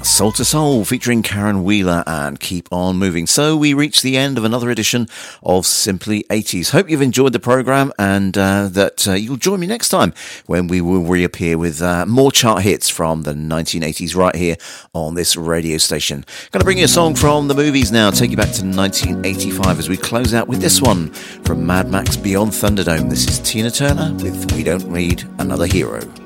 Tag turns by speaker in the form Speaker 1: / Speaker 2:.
Speaker 1: Soul to Soul featuring Karen Wheeler and Keep On Moving. So we reach the end of another edition of Simply 80s. Hope you've enjoyed the programme and that you'll join me next time when we will reappear with more chart hits from the 1980s right here on this radio station. Going to bring you a song from the movies now, take you back to 1985 as we close out with this one from Mad Max Beyond Thunderdome. This is Tina Turner with We Don't Need Another Hero.